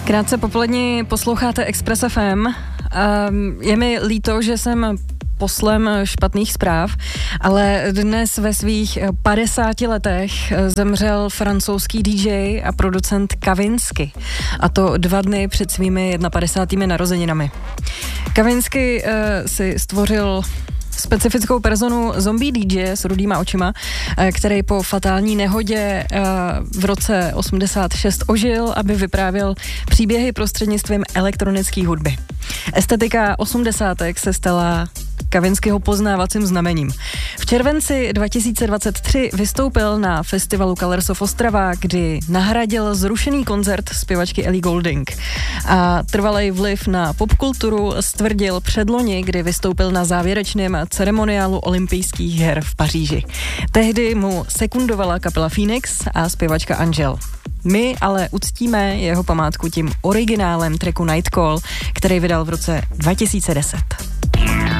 Krátce popolední posloucháte Express FM. Je mi líto, že jsem poslem špatných zpráv, ale dnes ve svých 50 letech zemřel francouzský DJ a producent Kavinsky. A to 2 dny před svými 51. narozeninami. Kavinsky si stvořil specifickou personu zombie DJ s rudýma očima, který po fatální nehodě v roce 86 ožil, aby vyprávěl příběhy prostřednictvím elektronické hudby. Estetika 80. se stala Kavinskyho poznávacím znamením. V červenci 2023 vystoupil na festivalu Colors of Ostrava, kdy nahradil zrušený koncert zpěvačky Ellie Goulding. A trvalej vliv na popkulturu stvrdil předloni, kdy vystoupil na závěrečném ceremoniálu olympijských her v Paříži. Tehdy mu sekundovala kapela Phoenix a zpěvačka Angel. My ale uctíme jeho památku tím originálem tracku Nightcall, který vydal v roce 2010.